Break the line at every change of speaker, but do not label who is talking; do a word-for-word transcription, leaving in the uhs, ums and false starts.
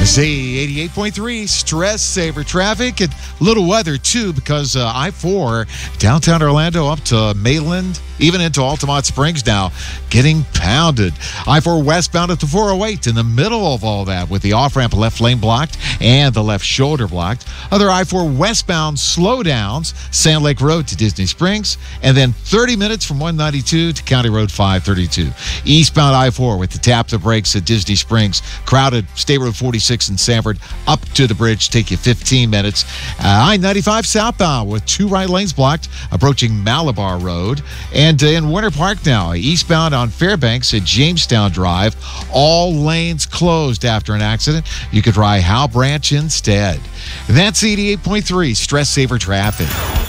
Z eighty-eight point three, stress saver traffic and little weather too, because uh, I four downtown Orlando up to Mainland, even into Altamont Springs now, getting pounded. I four westbound at the four oh eight in the middle of all that with the off-ramp left lane blocked and the left shoulder blocked. Other I four westbound slowdowns, Sand Lake Road to Disney Springs, and then thirty minutes from one ninety-two to County Road five thirty-two. Eastbound I four with the tap the brakes at Disney Springs, crowded State Road forty-six in Sanford up to the bridge, take you fifteen minutes. Uh, I ninety-five southbound with two right lanes blocked, approaching Malabar Road. And uh, in Winter Park now, eastbound on Fairbanks at Jamestown Drive, all lanes closed after an accident. You could try Hal Branch instead. That's eighty-eight point three, stress saver traffic.